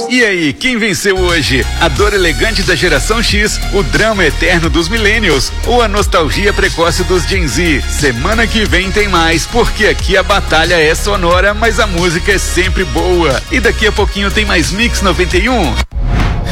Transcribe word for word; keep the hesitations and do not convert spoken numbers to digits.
E aí, quem venceu hoje? A dor elegante da geração X, o drama eterno dos millennials ou a nostalgia precoce dos Gen Z? Semana que vem tem mais, porque aqui a batalha é sonora, mas a música é sempre boa. E daqui a pouquinho tem mais Mix noventa e um.